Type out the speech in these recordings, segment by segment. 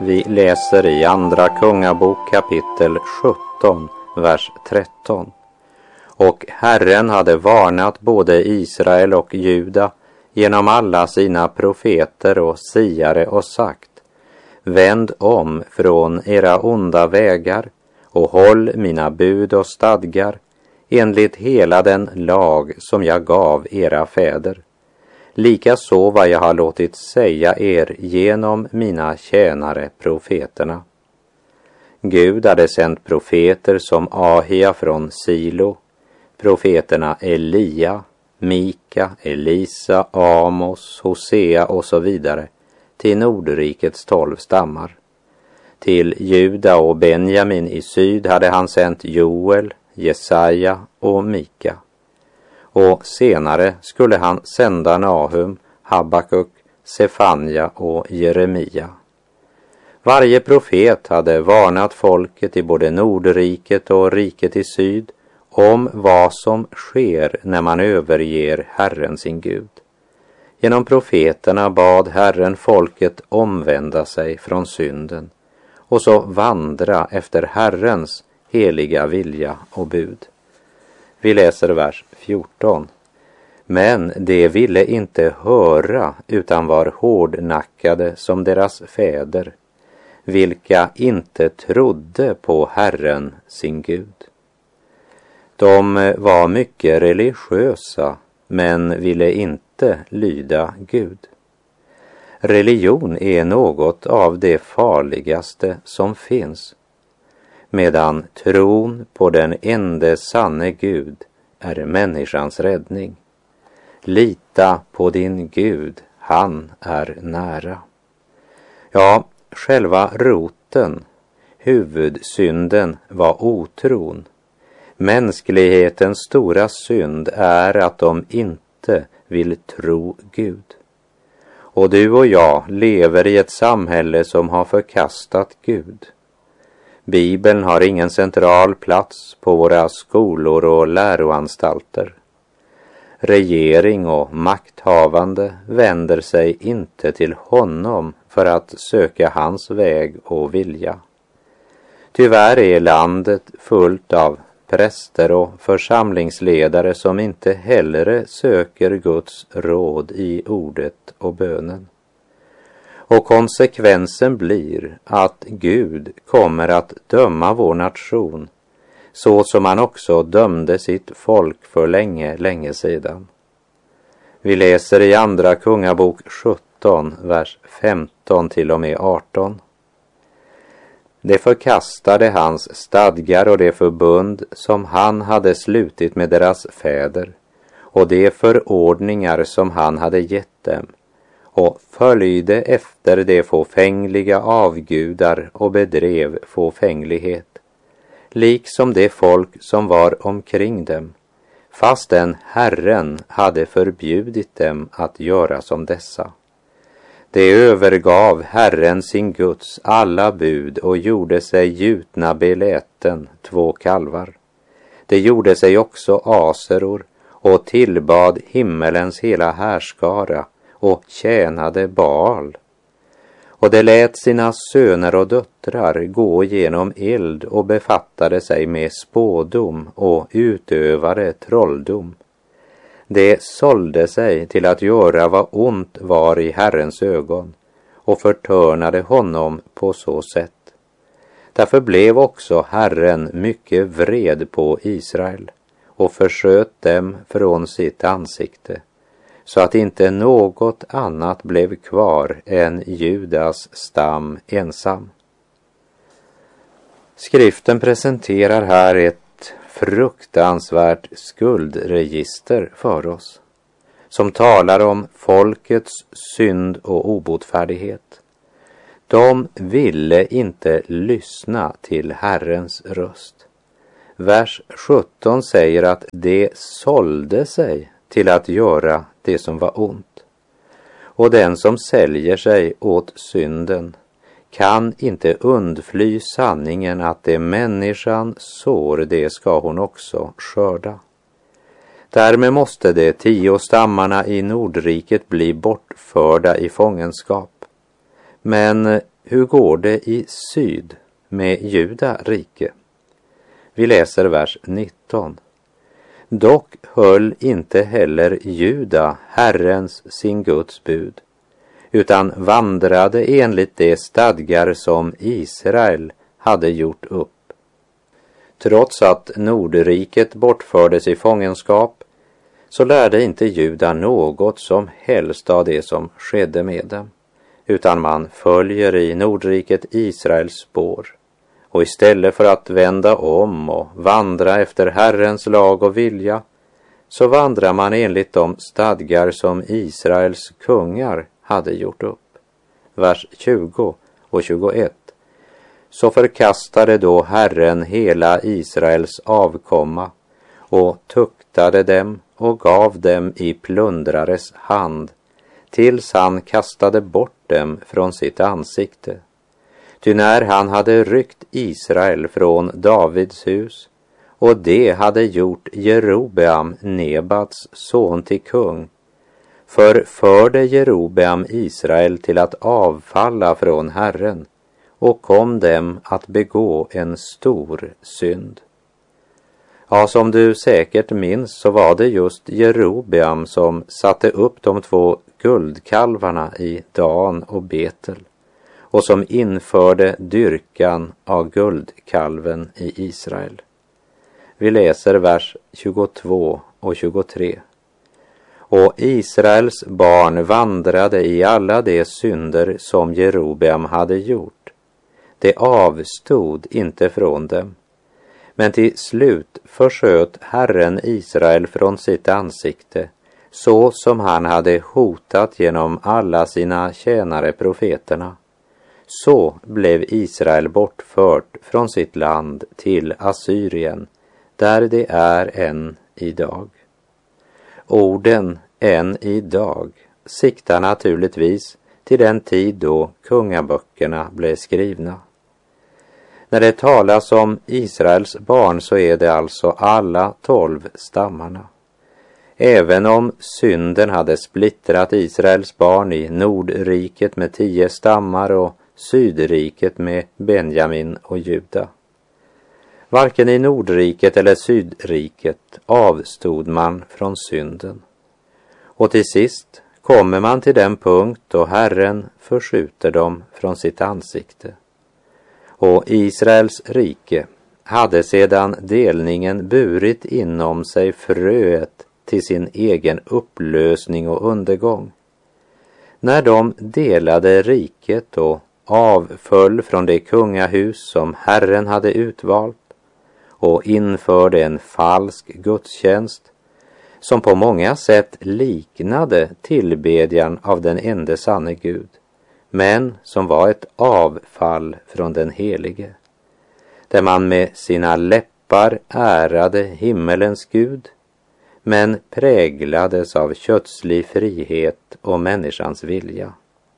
Vi läser i Andra Kungabok kapitel 17, vers 13. Och Herren hade varnat både Israel och Juda genom alla sina profeter och siare och sagt: vänd om från era onda vägar och håll mina bud och stadgar enligt hela den lag som jag gav era fäder. Likaså vad jag har låtit säga er genom mina tjänare profeterna. Gud hade sänt profeter som Ahia från Silo, profeterna Elia, Mika, Elisa, Amos, Hosea och så vidare till Nordrikets 12 stammar. Till Juda och Benjamin i syd hade han sänt Joel, Jesaja och Mika. Och senare skulle han sända Nahum, Habakuk, Sefanja och Jeremia. Varje profet hade varnat folket i både Nordriket och riket i syd om vad som sker när man överger Herren sin Gud. Genom profeterna bad Herren folket omvända sig från synden och så vandra efter Herrens heliga vilja och bud. Vi läser vers 14. Men de ville inte höra utan var hårdnackade som deras fäder, vilka inte trodde på Herren sin Gud. De var mycket religiösa men ville inte lyda Gud. Religion är något av det farligaste som finns, medan tron på den ende sanne Gud är människans räddning. Lita på din Gud, han är nära. Ja, själva roten, huvudsynden var otron. Mänsklighetens stora synd är att de inte vill tro Gud. Och du och jag lever i ett samhälle som har förkastat Gud. Bibeln har ingen central plats på våra skolor och läroanstalter. Regering och makthavande vänder sig inte till honom för att söka hans väg och vilja. Tyvärr är landet fullt av präster och församlingsledare som inte hellre söker Guds råd i ordet och bönen. Och konsekvensen blir att Gud kommer att döma vår nation så som han också dömde sitt folk för länge sedan. Vi läser i Andra Kungabok 17, vers 15 till och med 18. De förkastade hans stadgar och det förbund som han hade slutit med deras fäder och de förordningar som han hade gett dem, och följde efter de fåfängliga avgudar och bedrev fåfänglighet, liksom det folk som var omkring dem, fastän Herren hade förbjudit dem att göra som dessa. De övergav Herren sin Guds alla bud och gjorde sig gjutna beläten 2 kalvar. De gjorde sig också aseror och tillbad himmelens hela härskara och tjänade Baal. Och de lät sina söner och döttrar gå genom eld och befattade sig med spådom och utövade trolldom. De sålde sig till att göra vad ont var i Herrens ögon och förtörnade honom på så sätt. Därför blev också Herren mycket vred på Israel och försköt dem från sitt ansikte, så att inte något annat blev kvar än Judas stam ensam. Skriften presenterar här ett fruktansvärt skuldregister för oss, som talar om folkets synd och obotfärdighet. De ville inte lyssna till Herrens röst. Vers 17 säger att de sålde sig till att göra det som var ont. Och den som säljer sig åt synden kan inte undfly sanningen att det människan sår, det ska hon också skörda. Därmed måste de 10 stammarna i Nordriket bli bortförda i fångenskap. Men hur går det i syd med Juda rike? Vi läser vers 19. Dock höll inte heller Juda Herrens sin Guds bud, utan vandrade enligt de stadgar som Israel hade gjort upp. Trots att Nordriket bortfördes i fångenskap, så lärde inte Juda något som helst av det som skedde med dem, utan man följer i Nordriket Israels spår. Och istället för att vända om och vandra efter Herrens lag och vilja, så vandrar man enligt de stadgar som Israels kungar hade gjort upp. Vers 20 och 21. Så förkastade då Herren hela Israels avkomma och tuktade dem och gav dem i plundrares hand, tills han kastade bort dem från sitt ansikte. Ty när han hade ryckt Israel från Davids hus, och det hade gjort Jerobeam, Nebats son, till kung, förförde Jerobeam Israel till att avfalla från Herren, och kom dem att begå en stor synd. Ja, som du säkert minns så var det just Jerobeam som satte upp de 2 guldkalvarna i Dan och Betel, och som införde dyrkan av guldkalven i Israel. Vi läser vers 22 och 23. Och Israels barn vandrade i alla de synder som Jerobeam hade gjort. Det avstod inte från dem. Men till slut försköt Herren Israel från sitt ansikte, så som han hade hotat genom alla sina tjänare profeterna. Så blev Israel bortfört från sitt land till Assyrien, där det är än idag. Orden än idag siktar naturligtvis till den tid då kungaböckerna blev skrivna. När det talas om Israels barn så är det alltså alla 12 stammarna. Även om synden hade splittrat Israels barn i Nordriket med 10 stammar och Sydriket med Benjamin och Juda. Varken i Nordriket eller Sydriket avstod man från synden. Och till sist kommer man till den punkt då Herren förskjuter dem från sitt ansikte. Och Israels rike hade sedan delningen burit inom sig fröet till sin egen upplösning och undergång. När de delade riket och avföll från det kungahus som Herren hade utvalt och införde en falsk gudstjänst som på många sätt liknade tillbedjan av den ende sanne Gud, men som var ett avfall från den helige, där man med sina läppar ärade himmelens Gud, men präglades av kötslig frihet och människans vilja.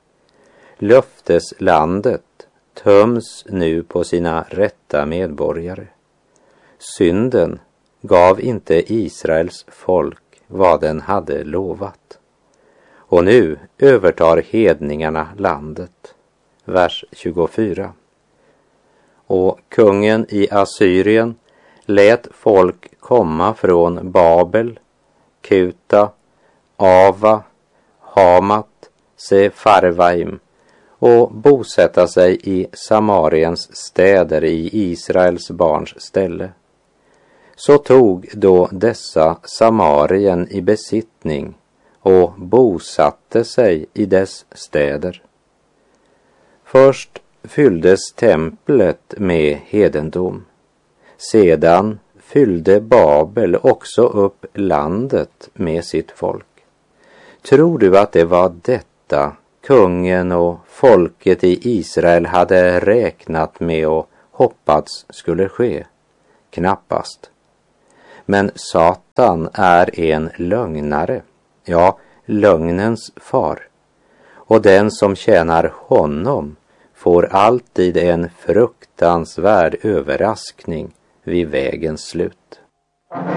Löfteslandet töms nu på sina rätta medborgare. Synden gav inte Israels folk vad den hade lovat. Och nu övertar hedningarna landet. Vers 24. Och kungen i Assyrien lät folk komma från Babel, Kuta, Ava, Hamat, Sefarvaim och bosätta sig i Samariens städer i Israels barns ställe. Så tog då dessa Samarien i besittning och bosatte sig i dess städer. Först fylldes templet med hedendom. Sedan fyllde Babel också upp landet med sitt folk. Tror du att det var detta kungen och folket i Israel hade räknat med och hoppats skulle ske? Knappast. Men Satan är en lögnare, ja, lögnens far. Och den som tjänar honom får alltid en fruktansvärd överraskning vid vägens slut.